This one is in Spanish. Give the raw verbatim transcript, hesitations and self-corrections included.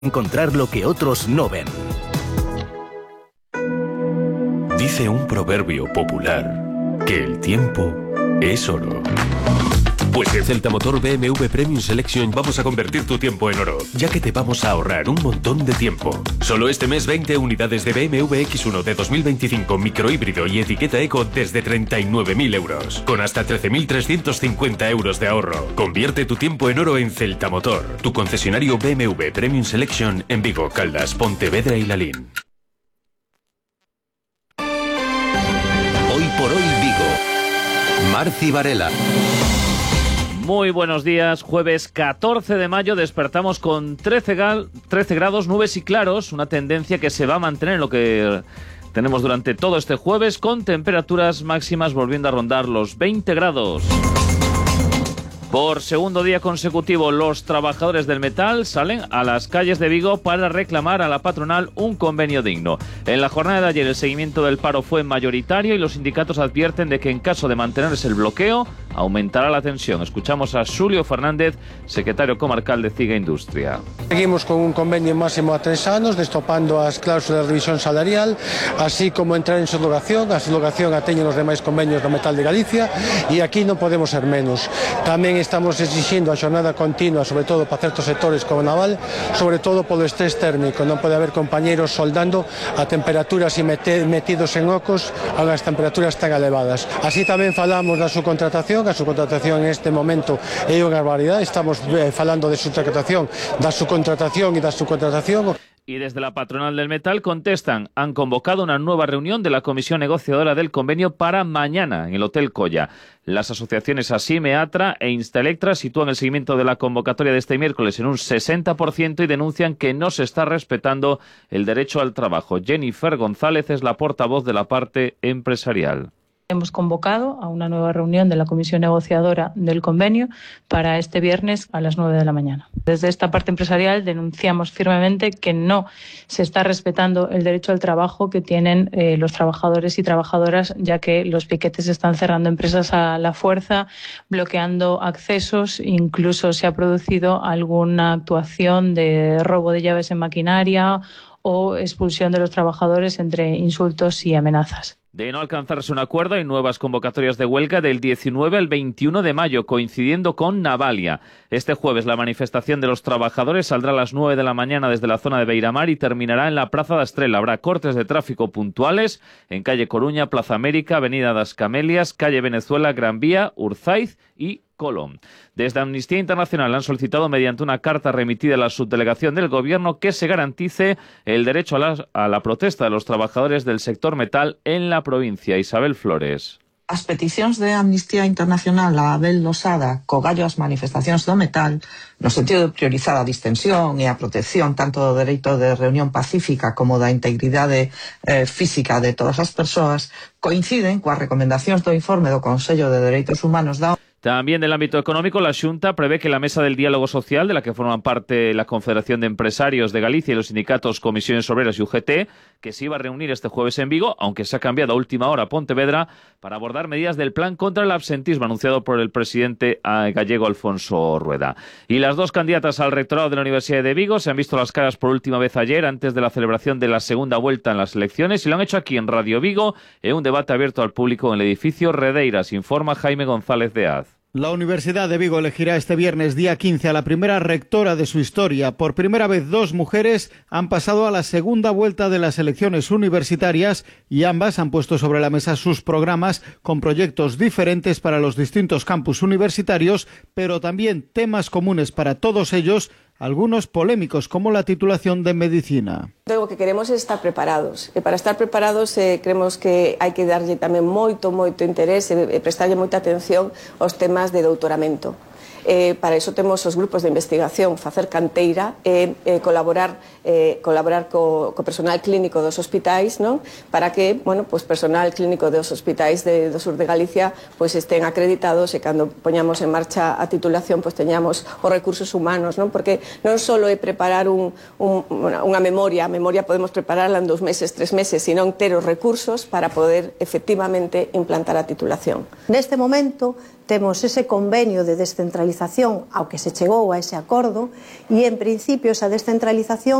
Encontrar lo que otros no ven. Dice un proverbio popular que el tiempo es oro. Pues en Celta Motor B M W Premium Selection vamos a convertir tu tiempo en oro, ya que te vamos a ahorrar un montón de tiempo. Solo este mes veinte unidades de B M W X uno de dos mil veinticinco microhíbrido y etiqueta eco desde treinta y nueve mil euros, con hasta trece mil trescientos cincuenta euros de ahorro. Convierte tu tiempo en oro en Celta Motor, tu concesionario B M W Premium Selection en Vigo, Caldas, Pontevedra y Lalín. Hoy por hoy Vigo. Marci Varela. Muy buenos días, jueves catorce de mayo despertamos con trece, trece grados, nubes y claros, una tendencia que se va a mantener en lo que tenemos durante todo este jueves, con temperaturas máximas volviendo a rondar los veinte grados. Por segundo día consecutivo, los trabajadores del metal salen a las calles de Vigo para reclamar a la patronal un convenio digno. En la jornada de ayer el seguimiento del paro fue mayoritario y los sindicatos advierten de que en caso de mantenerse el bloqueo, aumentará la tensión. Escuchamos a Xulio Fernández, secretario comarcal de CIGA Industria. Seguimos con un convenio máximo a tres anos, destopando as cláusulas de revisión salarial, así como entrar en subrogación. A subrogación a teñen os demais convenios do metal de Galicia e aquí non podemos ser menos. Tamén estamos exigindo a xornada continua, sobre todo para certos sectores como naval, sobre todo polo estrés térmico. Non pode haber compañeiros soldando a temperaturas e metidos en ocos a as temperaturas tan elevadas. Así tamén falamos da subcontratación. A subcontratación en este momento é unha barbaridade. Estamos falando de subcontratación, da subcontratación e da subcontratación. Y desde la patronal del metal contestan, han convocado una nueva reunión de la comisión negociadora del convenio para mañana en el Hotel Colla. Las asociaciones ASIME, ATRA e Instaelectra sitúan el seguimiento de la convocatoria de este miércoles en un sesenta por ciento y denuncian que no se está respetando el derecho al trabajo. Jennifer González es la portavoz de la parte empresarial. Hemos convocado a una nueva reunión de la comisión negociadora del convenio para este viernes a las nueve de la mañana. Desde esta parte empresarial denunciamos firmemente que no se está respetando el derecho al trabajo que tienen eh, los trabajadores y trabajadoras, ya que los piquetes están cerrando empresas a la fuerza, bloqueando accesos, incluso se ha producido alguna actuación de robo de llaves en maquinaria o expulsión de los trabajadores entre insultos y amenazas. De no alcanzarse un acuerdo, hay nuevas convocatorias de huelga del diecinueve al veintiuno de mayo, coincidiendo con Navalia. Este jueves la manifestación de los trabajadores saldrá a las nueve de la mañana desde la zona de Beiramar y terminará en la Praza da Estrela. Habrá cortes de tráfico puntuales en calle Coruña, Plaza América, Avenida das Camelias, calle Venezuela, Gran Vía, Urzaiz y Colón. Desde Amnistía Internacional han solicitado mediante una carta remitida a la subdelegación del Gobierno que se garantice el derecho a la, a la protesta de los trabajadores del sector metal en la provincia. Isabel Flores. As peticións de Amnistía Internacional a Abel Losada co gallo ás manifestacións do metal no sentido de priorizar a distensión e a protección tanto do dereito de reunión pacífica como da integridade eh, física de todas as persoas coinciden coas recomendacións do informe do Consello de Dereitos Humanos da También del ámbito económico, la Xunta prevé que la Mesa del Diálogo Social, de la que forman parte la Confederación de Empresarios de Galicia y los sindicatos Comisiones Obreras y U G T, que se iba a reunir este jueves en Vigo, aunque se ha cambiado a última hora a Pontevedra, para abordar medidas del plan contra el absentismo anunciado por el presidente gallego Alfonso Rueda. Y las dos candidatas al rectorado de la Universidad de Vigo se han visto las caras por última vez ayer, antes de la celebración de la segunda vuelta en las elecciones, y lo han hecho aquí en Radio Vigo, en un debate abierto al público en el edificio Redeiras, informa Jaime González de Az. La Universidad de Vigo elegirá este viernes día quince a la primera rectora de su historia. Por primera vez dos mujeres han pasado a la segunda vuelta de las elecciones universitarias y ambas han puesto sobre la mesa sus programas con proyectos diferentes para los distintos campus universitarios, pero también temas comunes para todos ellos, algunos polémicos como la titulación de medicina. Lo que queremos é estar preparados e para estar preparados eh, creemos que hai que darlle tamén moito, moito interés e, e prestarlle moita atención aos temas de doutoramento. Eh, para iso temos os grupos de investigación, facer canteira e eh, eh, colaborar eh, colaborar co, co personal clínico dos hospitais, non? Para que, bueno, pues personal clínico dos hospitais de, do sur de Galicia pues estén acreditados e cando poñamos en marcha a titulación pues teñamos os recursos humanos, non? Porque non só é preparar un, un, unha memoria, a memoria podemos prepararla en dos meses, tres meses, sino ter os recursos para poder efectivamente implantar a titulación. Neste momento temos ese convenio de descentralización ao que se chegou a ese acordo e, en principio, esa descentralización